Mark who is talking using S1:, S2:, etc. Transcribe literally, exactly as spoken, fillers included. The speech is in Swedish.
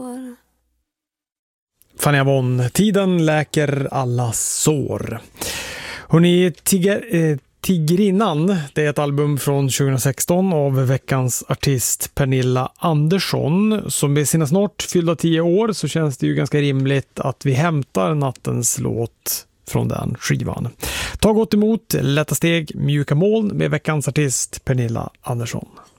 S1: sår.
S2: Fanny Avon, tiden läker alla sår. Hörrni, tiger, eh, Tigrinnan, det är ett album från tjugohundrasexton av veckans artist Pernilla Andersson. Som med sina snart fyllda tio år så känns det ju ganska rimligt att vi hämtar nattens låt från den skivan. Ta gott emot Lätta steg, mjuka moln med veckans artist Pernilla Andersson.